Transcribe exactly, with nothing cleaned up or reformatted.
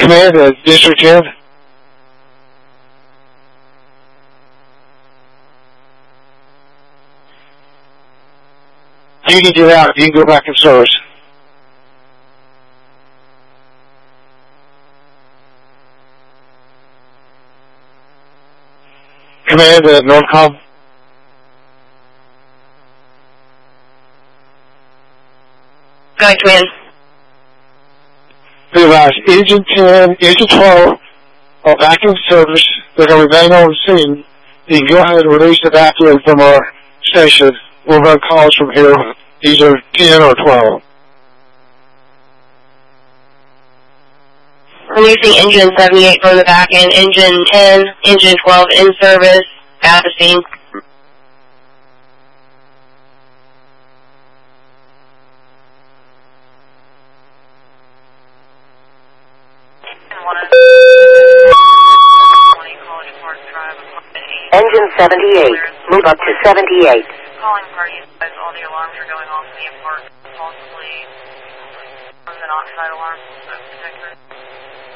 Command, uh, District ten. You can get out. You can go back in service. Command, uh, Northcom. Go ahead, Command. Be advised, Engine ten, Engine twelve are back in service. They're going to remain on scene. You can go ahead and release the vacuum from our station. We'll run calls from here, either ten or twelve. Releasing engine seventy-eight from the back end, engine ten, engine twelve in service, at the scene. Engine seventy-eight, move up to seventy-eight. Calling party, as all the alarms are going off in the park, possibly from the monoxide alarm, so protector.